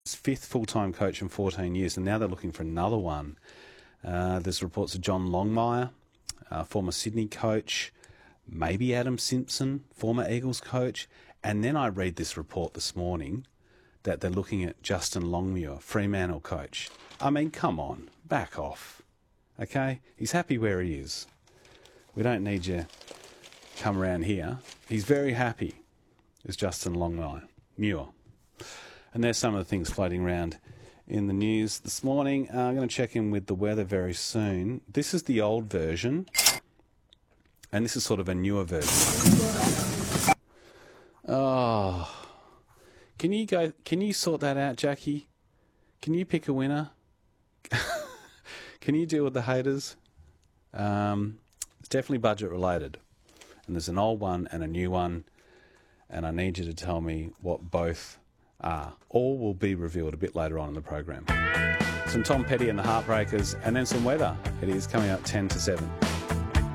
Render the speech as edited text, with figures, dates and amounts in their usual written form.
his fifth full-time coach in 14 years, and now they're looking for another one. There's reports of John Longmire, former Sydney coach, maybe Adam Simpson, former Eagles coach. And then I read this report this morning that they're looking at Justin Longmuir, Fremantle coach. I mean, come on, back off, okay? He's happy where he is. We don't need you come around here. He's very happy, is Justin Longmuir. And there's some of the things floating around in the news this morning. I'm going to check in with the weather very soon. This is the old version, and this is sort of a newer version. Oh, can you sort that out, Jackie? Can you pick a winner? Can you deal with the haters? It's definitely budget related, and there's an old one and a new one, and I need you to tell me what both are. All will be revealed a bit later on in the program. Some Tom Petty and the Heartbreakers, and then some weather. It is coming up 10 to 7.